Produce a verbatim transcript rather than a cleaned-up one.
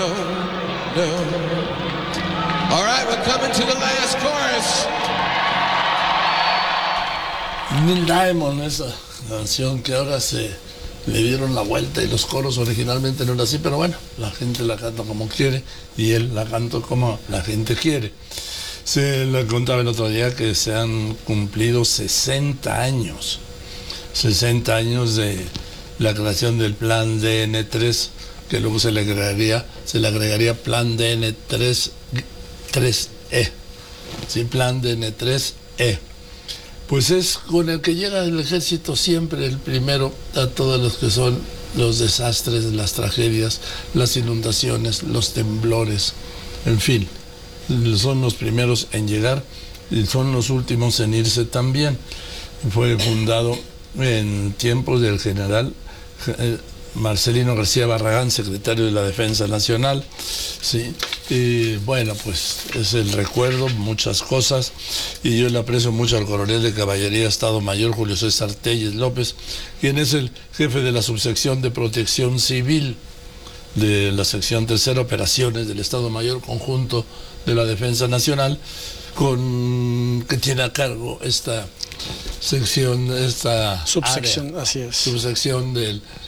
no, no. All right, we're coming to the last chorus. Neil Diamond, esa canción que ahora se le dieron la vuelta y los coros originalmente no eran así, pero bueno, la gente la canta como quiere y él la canta como la gente quiere. Se le contaba el otro día que se han cumplido sesenta años, sesenta años de la creación del plan D N tres, que luego se le agregaría, se le agregaría plan D N tres E, ¿sí? Plan D N tres E. Pues es con el que llega el ejército siempre el primero a todos los que son los desastres, las tragedias, las inundaciones, los temblores, en fin, son los primeros en llegar y son los últimos en irse también. Fue fundado en tiempos del general Marcelino García Barragán, secretario de la Defensa Nacional, ¿sí? Y bueno, pues es el recuerdo, muchas cosas, y yo le aprecio mucho al coronel de caballería Estado Mayor Julio César Telles López, quien es el jefe de la subsección de protección civil de la sección tercera operaciones del Estado Mayor Conjunto de la Defensa Nacional, con que tiene a cargo esta sección, esta subsección, área, así es. subsección del